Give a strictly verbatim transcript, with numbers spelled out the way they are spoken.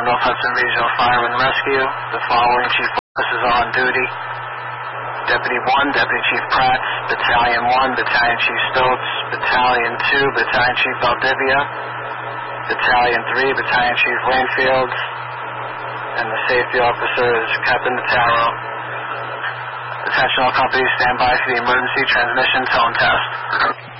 from North Hudson Regional Fire and Rescue. The following chief officers are on duty. Deputy one, Deputy Chief Pratt, Battalion one, Battalion Chief Stoltz, Battalion two, Battalion Chief Valdivia, Battalion three, Battalion Chief Rainfield, and the safety officer is Captain Notaro. Attention all companies, stand by for the emergency transmission tone test.